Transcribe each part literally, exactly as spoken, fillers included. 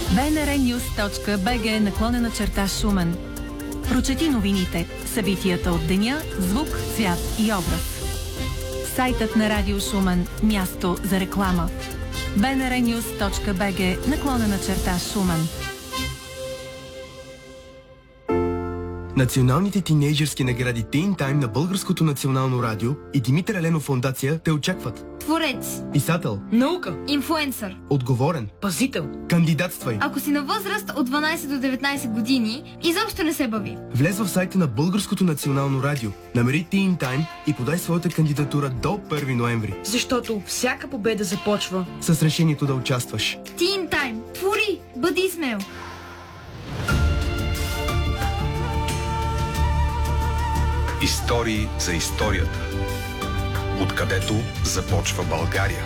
би ен ар нюс точка би джи наклонена черта Шумен. Прочети новините, събитията от деня, звук, цвят и образ. Сайтът на Радио Шумен – място за реклама. би ен ар нюс точка би джи наклонена черта Шумен. Националните тинейджърски награди Teen Time на Българското национално радио и Димитър Еленов фондация те очакват. Творец, Писател, наука, инфлуенсър, отговорен, пазител. Кандидатствай. Ако си на възраст от дванайсет до деветнайсет години, изобщо не се бави. Влез в сайта на Българското национално радио, намери Teen Time и подай своята кандидатура до първи ноември. Защото всяка победа започва с решението да участваш. Teen Time. Твори, бъди смел. Истории за историята. Откъдето започва България.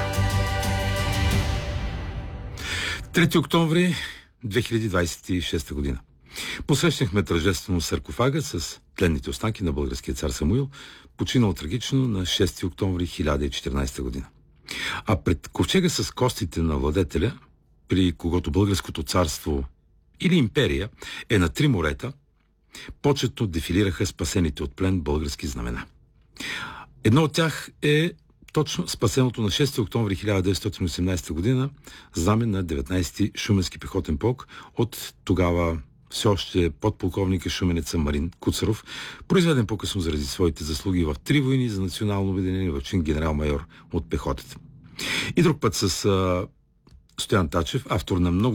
трети октомври две хиляди двадесет и шеста година. Посрещнахме тържествено саркофага с тленните останки на българския цар Самуил, починал трагично на шести октомври хиляда и четиринайсета година. А пред ковчега с костите на владетеля, при когото българското царство или империя е на три морета, почетно дефилираха спасените от плен български знамена. Едно от тях е точно спасеното на шести октомври хиляда деветстотин и осемнайсета година знаме на деветнайсети Шуменски пехотен полк от тогава все още подполковника шуменеца Марин Куцаров, произведен по-късно заради своите заслуги в три войни за национално обединение в чин генерал-майор от пехотата. И друг път с а, Стоян Тачев, автор на много